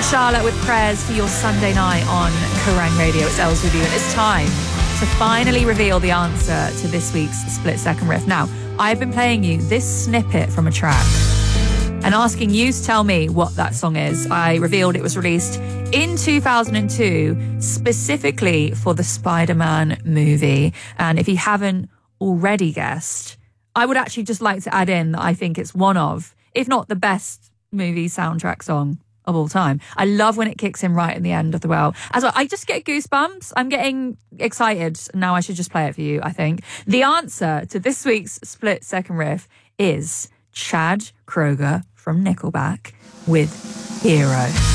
Charlotte with prayers for your Sunday night on Kerrang Radio. It's Els with you, and it's time to finally reveal the answer to this week's Split Second Riff. Now, I've been playing you this snippet from a track and asking you to tell me what that song is. I revealed it was released in 2002, specifically for the Spider-Man movie. And if you haven't already guessed, I would actually just like to add in that I think it's one of, if not the best movie soundtrack song of all time. I love when it kicks in right at the end of the well. As well, I just get goosebumps. I'm getting excited. Now I should just play it for you, I think. The answer to this week's Split Second Riff is Chad Kroeger from Nickelback with Hero.